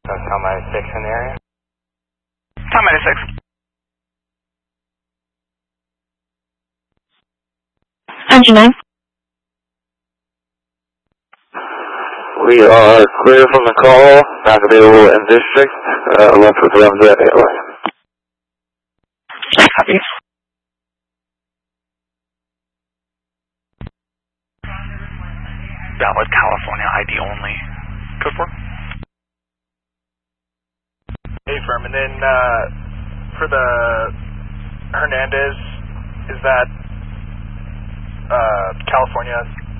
Tom 6 in the area? Tom 6. Engine 9. We are clear from the call, not available in district, left with Ramjet Airline. Copy. Valid California ID only. Code 4. Hey, firm. And then for the Hernandez, is that California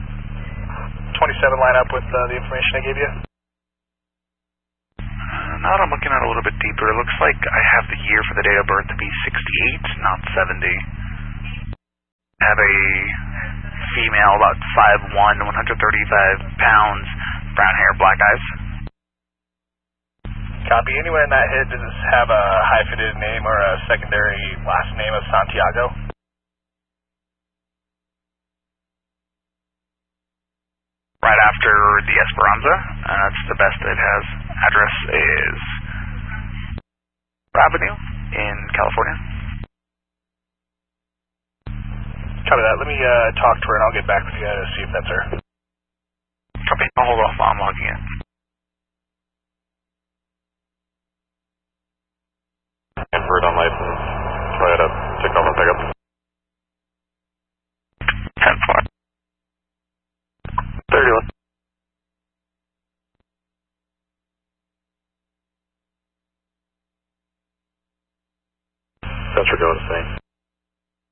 27 line up with the information I gave you? Now that I'm looking at it a little bit deeper, it looks like I have the year for the date of birth to be 68, not 70. I have a female, about 5'1", 135 pounds, brown hair, black eyes. Copy. Anywhere in that hit, does this have a hyphenated name or a secondary last name of Santiago? Right after the Esperanza, that's the best it has. Address is Avenue in California. Copy that. Let me talk to her and I'll get back with you to see if that's her. Copy. I'll hold off while I'm logging in. Invert on license, try to take off and pick up. 10-4. 31. That's what we're going to say.